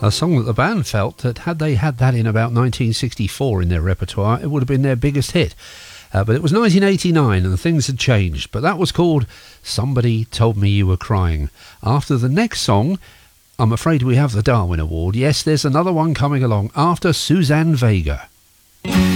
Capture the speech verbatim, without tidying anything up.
A song that the band felt that had they had that in about nineteen sixty-four in their repertoire, it would have been their biggest hit. Uh, but it was nineteen eighty-nine and things had changed. But that was called Somebody Told Me You Were Crying. After the next song, I'm afraid we have the Darwin Award. Yes, there's another one coming along after Suzanne Vega.